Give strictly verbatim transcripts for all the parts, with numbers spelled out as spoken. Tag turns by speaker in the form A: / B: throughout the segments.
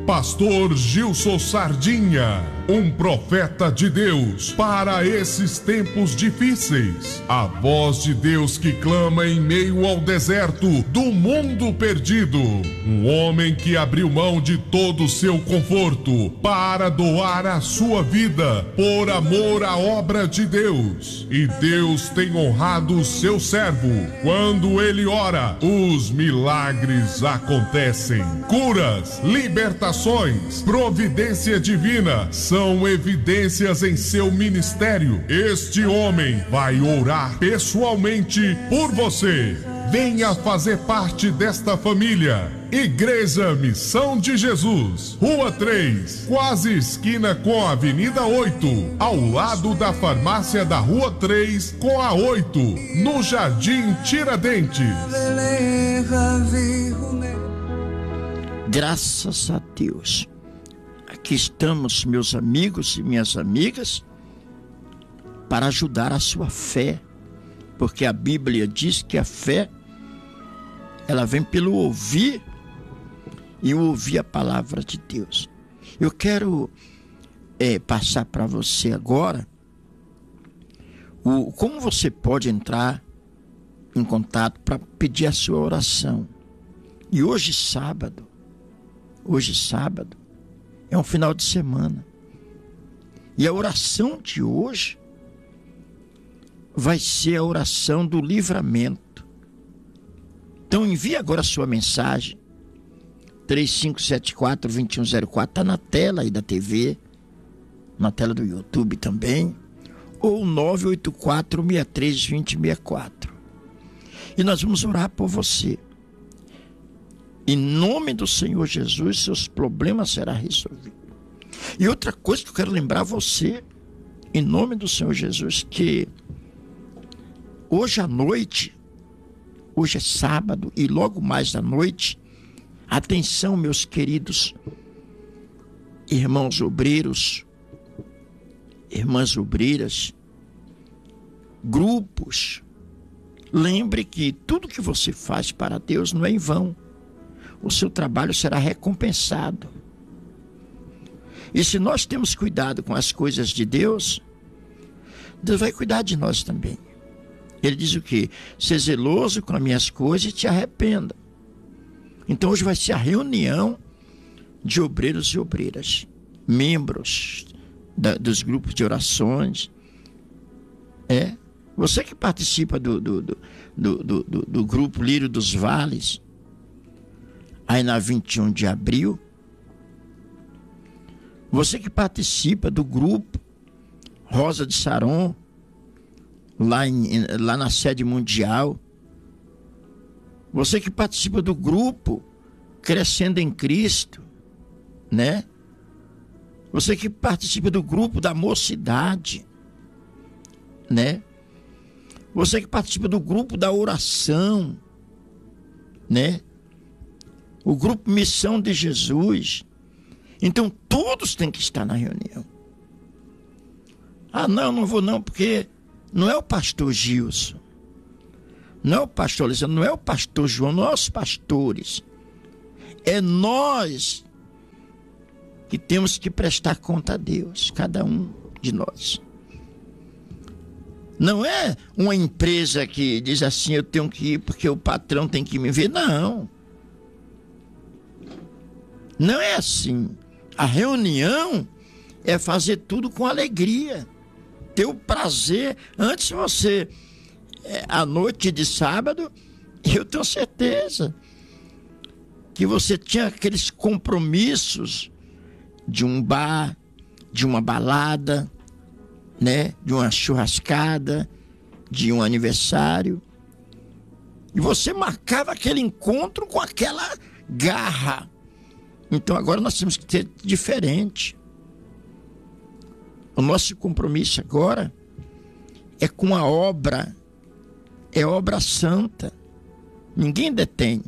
A: Pastor Gilson Sardinha, um profeta de Deus para esses tempos difíceis. A voz de Deus que clama em meio ao deserto do mundo perdido. Um homem que abriu mão de todo o seu conforto para doar a sua vida por amor à obra de Deus. E Deus tem honrado o seu servo. Quando ele ora, os milagres acontecem. Curas, libertações, providência divina são evidências em seu ministério. Este homem vai orar pessoalmente por você. Venha fazer parte desta família. Igreja Missão de Jesus, Rua três, quase esquina com a Avenida oito, ao lado da farmácia da Rua três com a oito, no Jardim Tiradentes.
B: Graças a Deus. Aqui estamos, meus amigos e minhas amigas, para ajudar a sua fé, porque a Bíblia diz que a fé, ela vem pelo ouvir e ouvir a palavra de Deus. Eu quero é, passar para você agora o, como você pode entrar em contato para pedir a sua oração. E hoje sábado, hoje sábado, é um final de semana. E a oração de hoje vai ser a oração do livramento. Então envie agora a sua mensagem. três cinco sete quatro, dois um zero quatro, está na tela aí da T V, na tela do YouTube também, ou nove oito quatro, seis três, dois zero seis quatro. E nós vamos orar por você. Em nome do Senhor Jesus, seus problemas serão resolvidos. E outra coisa que eu quero lembrar você, em nome do Senhor Jesus, que hoje à noite, hoje é sábado e logo mais à noite, atenção, meus queridos irmãos obreiros, irmãs obreiras, grupos, lembre que tudo que você faz para Deus não é em vão. O seu trabalho será recompensado. E se nós temos cuidado com as coisas de Deus, Deus vai cuidar de nós também. Ele diz o quê? Ser zeloso com as minhas coisas e te arrependa. Então hoje vai ser a reunião de obreiros e obreiras, membros da, dos grupos de orações. É, você que participa do, do, do, do, do, do, do grupo Lírio dos Vales, aí na vinte e um de abril, você que participa do grupo Rosa de Saron, lá, em, lá na sede mundial, você que participa do grupo Crescendo em Cristo, né? Você que participa do grupo da mocidade, né? Você que participa do grupo da oração, né? O grupo Missão de Jesus. Então todos têm que estar na reunião. Ah, não, não vou não, porque não é o pastor Gilson, não é o pastor Alessandro, não é o pastor João, não é os pastores. É nós que temos que prestar conta a Deus, cada um de nós. Não é uma empresa que diz assim, eu tenho que ir porque o patrão tem que me ver. Não. Não é assim. A reunião é fazer tudo com alegria, ter o prazer. Antes você, é, à noite de sábado, eu tenho certeza que você tinha aqueles compromissos de um bar, de uma balada, né, de uma churrascada, de um aniversário. E você marcava aquele encontro com aquela garra. Então agora nós temos que ter diferente. O nosso compromisso agora é com a obra, é obra santa. Ninguém detém.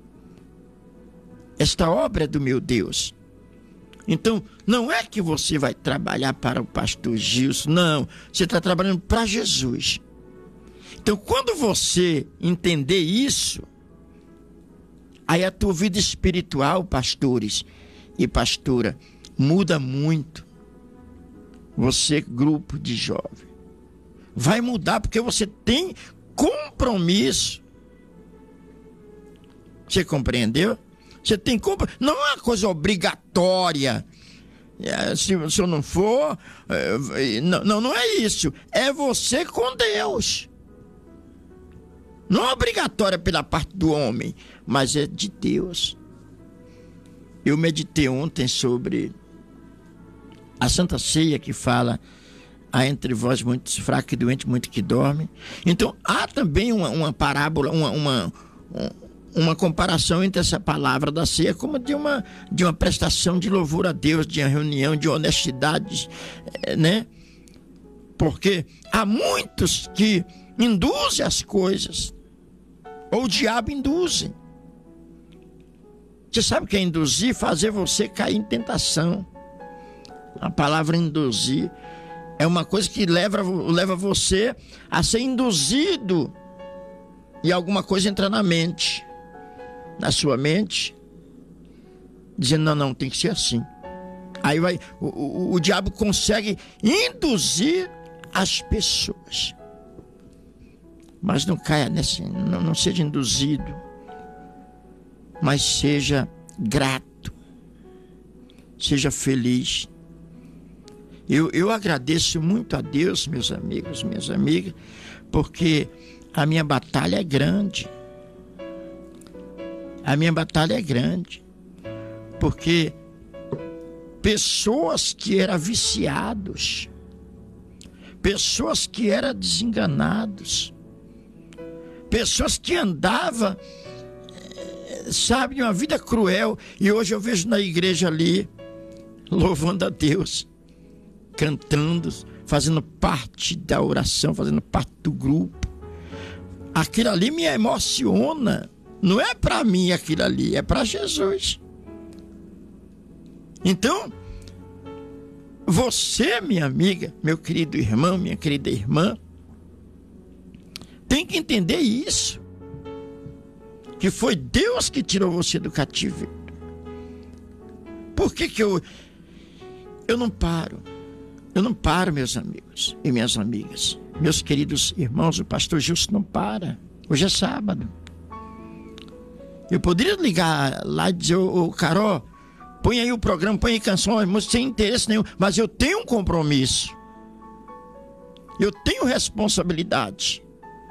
B: Esta obra é do meu Deus. Então, não é que você vai trabalhar para o pastor Gilson, não. Você está trabalhando para Jesus. Então, quando você entender isso, aí a tua vida espiritual, pastores, e pastora, muda muito. Você, grupo de jovens, vai mudar porque você tem compromisso. Você compreendeu? Você tem compromisso. Não é uma coisa obrigatória. Se, se eu não for, não, não, não é isso. É você com Deus. Não é obrigatória pela parte do homem, mas é de Deus. Eu meditei ontem sobre a Santa Ceia, que fala: há entre vós muitos fracos e doentes, muito que dormem. Então há também uma, uma parábola, uma, uma, uma comparação entre essa palavra da ceia como de uma, de uma prestação de louvor a Deus, de uma reunião de honestidade, né? Porque há muitos que induzem as coisas, ou o diabo induz. Você sabe o que é induzir? Fazer você cair em tentação. A palavra induzir é uma coisa que leva, leva você a ser induzido e alguma coisa entra na mente, na sua mente, dizendo: não, não, tem que ser assim. Aí vai, o, o, o diabo consegue induzir as pessoas. Mas não caia nesse, não, não seja induzido, mas seja grato, seja feliz. Eu, eu agradeço muito a Deus, meus amigos, minhas amigas, porque a minha batalha é grande. A minha batalha é grande. Porque pessoas que eram viciados, pessoas que eram desenganados, pessoas que andavam, sabe, de uma vida cruel, e hoje eu vejo na igreja ali, louvando a Deus, cantando, fazendo parte da oração, fazendo parte do grupo. Aquilo ali me emociona. Não é para mim aquilo ali, é para Jesus. Então, você, minha amiga, meu querido irmão, minha querida irmã, tem que entender isso. Que foi Deus que tirou você do cativeiro. Por que que eu... Eu não paro. Eu não paro, meus amigos e minhas amigas. Meus queridos irmãos, o pastor Justo não para. Hoje é sábado. Eu poderia ligar lá e dizer: ô, ô Carol, põe aí o programa, põe aí canções, música, sem interesse nenhum. Mas eu tenho um compromisso. Eu tenho responsabilidade.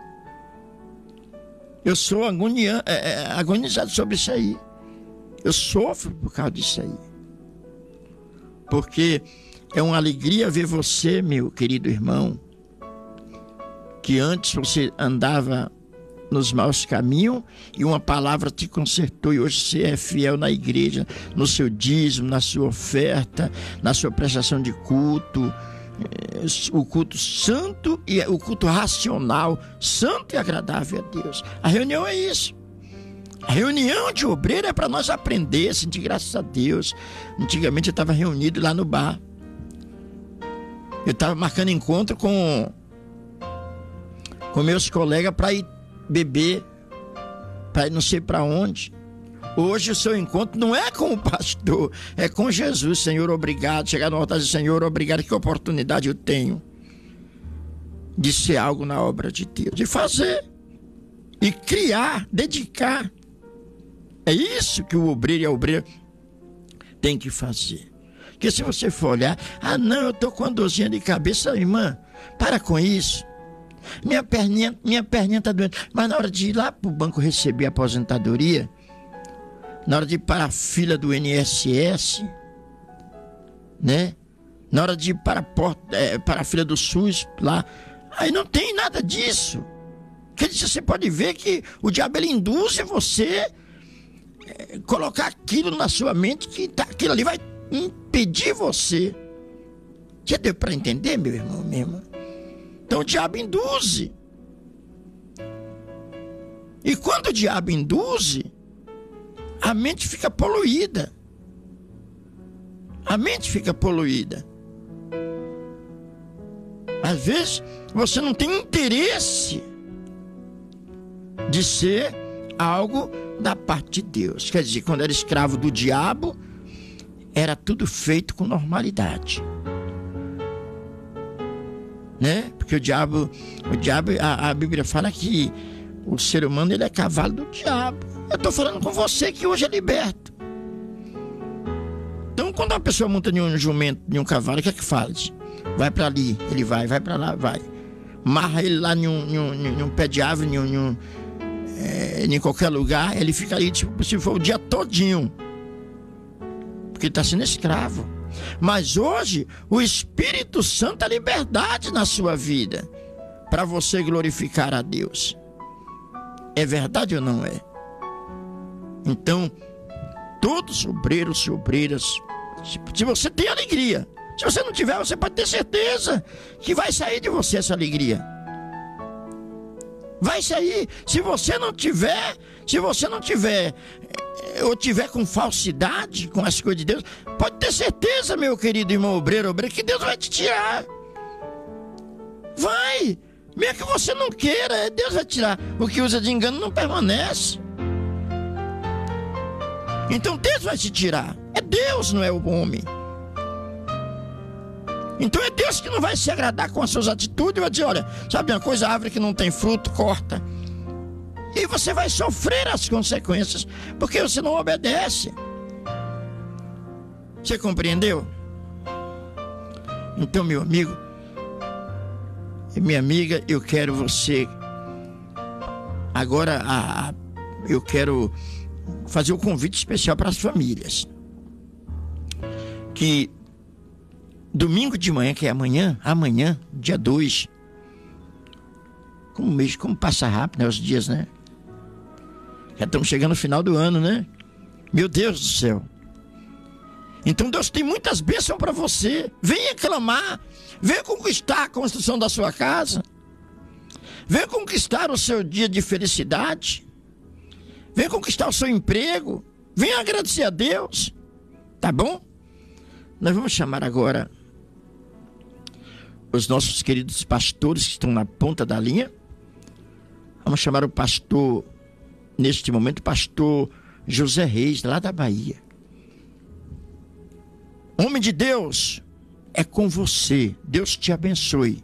B: Eu sou agonia, é, é, agonizado sobre isso aí. Eu sofro por causa disso aí. Porque é uma alegria ver você, meu querido irmão, que antes você andava nos maus caminhos e uma palavra te consertou, e hoje você é fiel na igreja, no seu dízimo, na sua oferta, na sua prestação de culto, o culto santo e o culto racional, santo e agradável a Deus. A reunião é isso. A reunião de obreiro é para nós aprender, sentir graças a Deus. Antigamente eu estava reunido lá no bar. Eu estava marcando encontro com com meus colegas para ir beber, para ir não sei para onde. Hoje o seu encontro não é com o pastor, é com Jesus. Senhor, obrigado. Chegar no altar e dizer: Senhor, obrigado, que oportunidade eu tenho de ser algo na obra de Deus, de fazer e criar, dedicar. É isso que o obreiro e a obreira tem que fazer. Porque se você for olhar: ah não, eu estou com uma dorzinha de cabeça. Irmã, para com isso. Minha perninha, minha perninha está doendo. Mas na hora de ir lá para o banco receber a aposentadoria, na hora de ir para a fila do I N S S, né? Na hora de ir para a, porta, é, para a fila do SUS, lá, aí não tem nada disso. Quer dizer, você pode ver que o diabo, ele induz você é, colocar aquilo na sua mente, que tá, aquilo ali vai impedir você. Já deu para entender, meu irmão, minha irmã? Então o diabo induz. E quando o diabo induz, a mente fica poluída. A mente fica poluída. Às vezes você não tem interesse de ser algo da parte de Deus. Quer dizer, quando era escravo do diabo, era tudo feito com normalidade, né? Porque o diabo, o diabo a, a Bíblia fala que o ser humano ele é cavalo do diabo. Eu estou falando com você que hoje é liberto. Então, quando uma pessoa monta em um jumento, em um cavalo, o que é que faz? Vai para ali, ele vai, vai para lá, vai. Marra ele lá em um, em um, em um pé de árvore, em, um, em, um, é, em qualquer lugar, ele fica ali, tipo, se for o dia todinho. Porque ele está sendo escravo. Mas hoje, o Espírito Santo é liberdade na sua vida, para você glorificar a Deus. É verdade ou não é? Então, todos obreiros e obreiras, se você tem alegria, se você não tiver, você pode ter certeza que vai sair de você essa alegria. Vai sair. Se você não tiver, se você não tiver, ou tiver com falsidade, com as coisas de Deus, pode ter certeza, meu querido irmão obreiro, obreiro, que Deus vai te tirar. Vai. Mesmo que você não queira, Deus vai tirar. O que usa de engano não permanece. Então Deus vai te tirar. É Deus, não é o homem. Então é Deus que não vai se agradar com as suas atitudes. Vai dizer, olha, sabe uma coisa, a árvore que não tem fruto, corta. E você vai sofrer as consequências, porque você não obedece. Você compreendeu? Então, meu amigo e minha amiga, eu quero você... Agora, a, a, eu quero fazer um convite especial para as famílias. Que domingo de manhã, que é amanhã, amanhã, dia dois, como mês, como passa rápido, né, os dias, né? Já estamos chegando no final do ano, né? Meu Deus do céu. Então Deus tem muitas bênçãos para você. Venha clamar, venha conquistar a construção da sua casa, venha conquistar o seu dia de felicidade, venha conquistar o seu emprego, venha agradecer a Deus, tá bom? Nós vamos chamar agora os nossos queridos pastores que estão na ponta da linha. Vamos chamar o pastor, neste momento, o pastor José Reis, lá da Bahia. Homem de Deus, é com você. Deus te abençoe.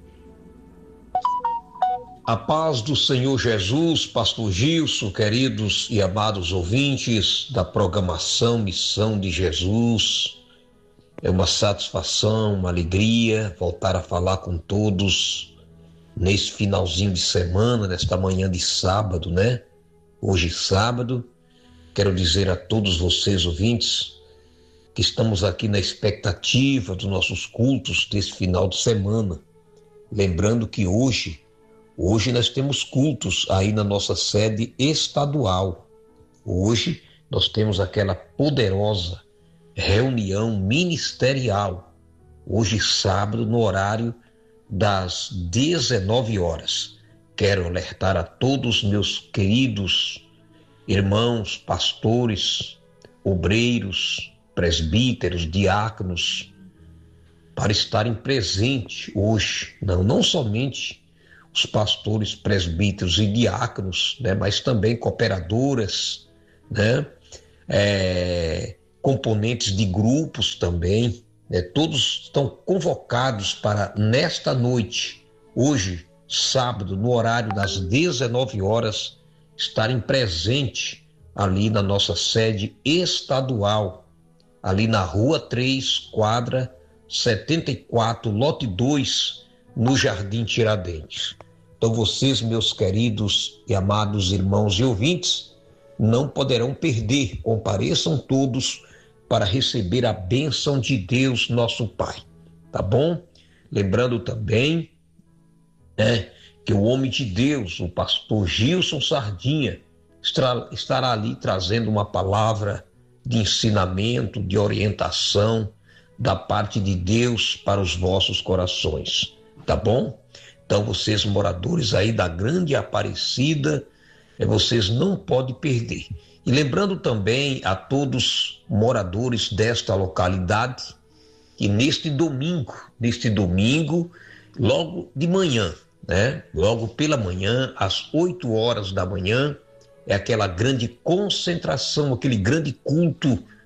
C: A paz do Senhor Jesus, pastor Gilson, queridos e amados ouvintes da programação Missão de Jesus. É uma satisfação, uma alegria voltar a falar com todos nesse finalzinho de semana, nesta manhã de sábado, né? Hoje sábado. Quero dizer a todos vocês ouvintes que estamos aqui na expectativa dos nossos cultos desse final de semana. Lembrando que hoje, hoje nós temos cultos aí na nossa sede estadual. Hoje nós temos aquela poderosa reunião ministerial. Hoje sábado, no horário das dezenove horas. Quero alertar a todos meus queridos irmãos, pastores, obreiros, presbíteros, diáconos, para estarem presentes hoje, não, não somente os pastores, presbíteros e diáconos, né, mas também cooperadoras, né, é, componentes de grupos também, né, todos estão convocados para nesta noite, hoje, sábado, no horário das dezenove horas, estarem presentes ali na nossa sede estadual, ali na Rua três, quadra setenta e quatro, lote dois, no Jardim Tiradentes. Então vocês, meus queridos e amados irmãos e ouvintes, não poderão perder, compareçam todos para receber a bênção de Deus, nosso Pai, tá bom? Lembrando também, né, que o homem de Deus, o pastor Gilson Sardinha, estará ali trazendo uma palavra de ensinamento, de orientação da parte de Deus para os vossos corações, tá bom? Então vocês moradores aí da Grande Aparecida, vocês não podem perder. E lembrando também a todos moradores desta localidade, que neste domingo, neste domingo, logo de manhã, né? Logo pela manhã, às oito horas da manhã, é aquela grande concentração, aquele grande culto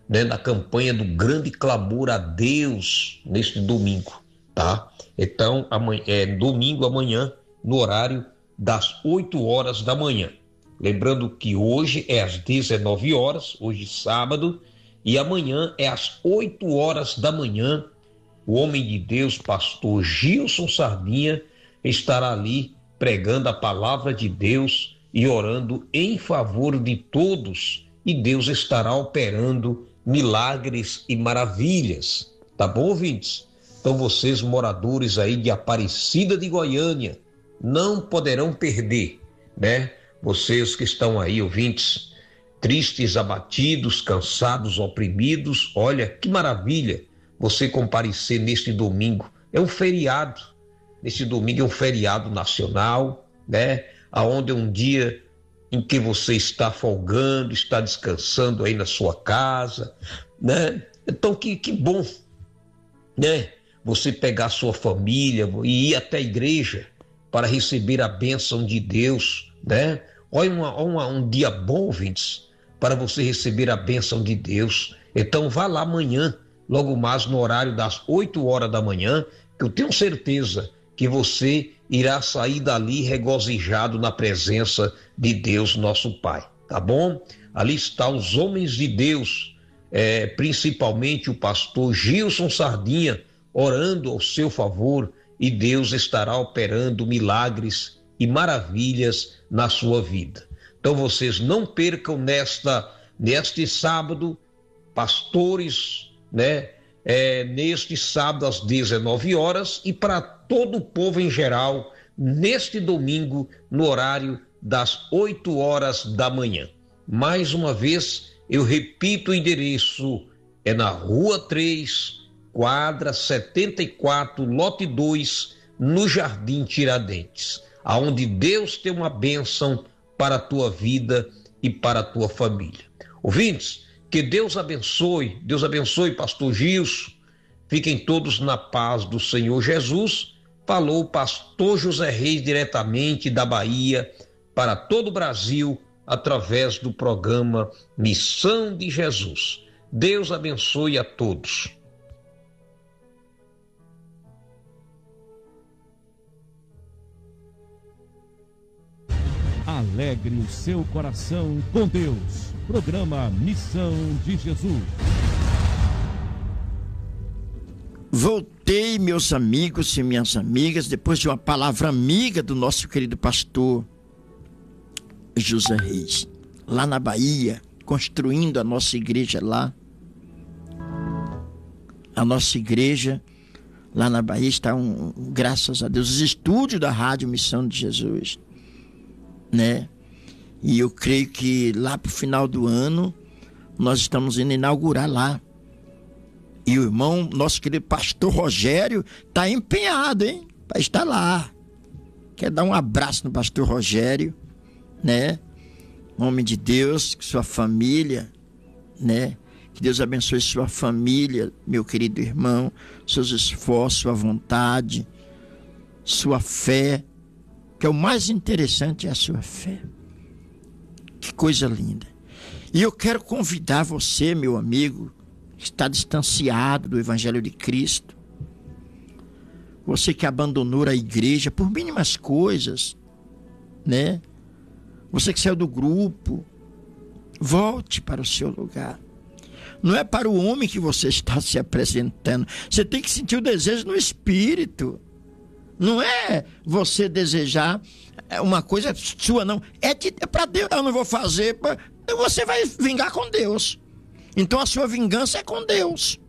C: né, na campanha do grande clamor a Deus neste domingo, tá? Então, amanhã, é domingo amanhã, no horário das oito horas da manhã. Lembrando que hoje é às dezenove horas, hoje sábado, e amanhã é às oito horas da manhã. O homem de Deus, pastor Gilson Sardinha, estará ali pregando a palavra de Deus e orando em favor de todos, e Deus estará operando milagres e maravilhas. Tá bom, ouvintes? Então vocês, moradores aí de Aparecida de Goiânia, não poderão perder, né? Vocês que estão aí, ouvintes, tristes, abatidos, cansados, oprimidos, olha que maravilha você comparecer neste domingo. É um feriado, neste domingo é um feriado nacional, né? Aonde é um dia em que você está folgando, está descansando aí na sua casa, né? Então que, que bom, né? Você pegar a sua família e ir até a igreja para receber a bênção de Deus, né? Olha uma, uma, um dia bom, ouvintes, para você receber a bênção de Deus. Então vá lá amanhã, logo mais no horário das oito horas da manhã, que eu tenho certeza que você irá sair dali regozijado na presença de Deus, nosso Pai, tá bom? Ali estão os homens de Deus, é, principalmente o pastor Gilson Sardinha, orando ao seu favor, e Deus estará operando milagres e maravilhas na sua vida. Então vocês não percam nesta, neste sábado, pastores, né? É, neste sábado às dezenove horas, e para todo o povo em geral, neste domingo, no horário das oito horas da manhã. Mais uma vez, eu repito o endereço, é na Rua três, quadra setenta e quatro, lote dois, no Jardim Tiradentes, aonde Deus tem uma bênção para a tua vida e para a tua família. Ouvintes, que Deus abençoe, Deus abençoe pastor Gilson, fiquem todos na paz do Senhor Jesus. Falou o pastor José Reis diretamente da Bahia para todo o Brasil, através do programa Missão de Jesus. Deus abençoe a todos.
D: Alegre o seu coração com Deus. Programa Missão de Jesus.
B: Voltei, meus amigos e minhas amigas, depois de uma palavra amiga do nosso querido pastor José Reis, lá na Bahia, construindo a nossa igreja lá. A nossa igreja lá na Bahia está, um, graças a Deus, os estúdios da Rádio Missão de Jesus, né? E eu creio que lá para o final do ano nós estamos indo inaugurar lá. E o irmão, nosso querido pastor Rogério, está empenhado, hein? Para estar lá. Quer dar um abraço no pastor Rogério, né? Homem de Deus, sua família, né? Que Deus abençoe sua família, meu querido irmão, seus esforços, sua vontade, sua fé, que é o mais interessante, é a sua fé. Que coisa linda. E eu quero convidar você, meu amigo, que está distanciado do Evangelho de Cristo, você que abandonou a igreja por mínimas coisas, né? Você que saiu do grupo, volte para o seu lugar. Não é para o homem que você está se apresentando. Você tem que sentir o desejo no espírito. Não é você desejar uma coisa sua, não. É, de, é para Deus. Eu não vou fazer. Pra, você vai vingar com Deus. Então a sua vingança é com Deus.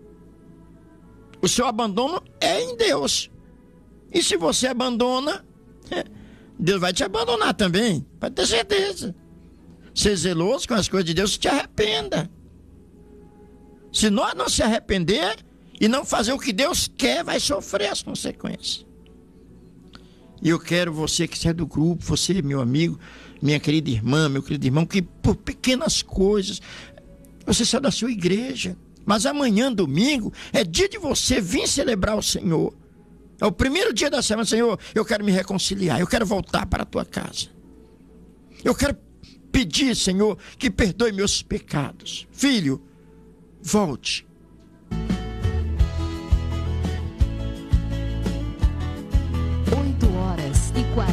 B: O seu abandono é em Deus. E se você abandona, Deus vai te abandonar também. Pode ter certeza. Ser zeloso com as coisas de Deus, te arrependa. Se nós não se arrepender e não fazer o que Deus quer, vai sofrer as consequências. E eu quero você que sai do grupo, você, meu amigo, minha querida irmã, meu querido irmão, que por pequenas coisas você sai da sua igreja. Mas amanhã, domingo, é dia de você vir celebrar o Senhor. É o primeiro dia da semana. Senhor, eu quero me reconciliar, eu quero voltar para a tua casa. Eu quero pedir, Senhor, que perdoe meus pecados. Filho, volte